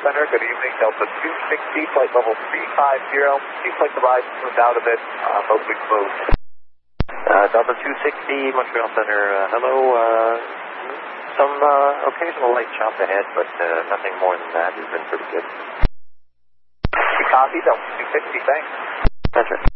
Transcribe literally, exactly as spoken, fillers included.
Center, good evening. Delta two sixty, flight level three five zero. Seems like the ride smoothed out a bit, uh, mostly smooth. Uh, Delta two sixty, Montreal Center, uh, hello. Uh, some uh, occasional light chop ahead, but uh, nothing more than that. It's been pretty good. Copy, Delta two sixty, thanks. That's right.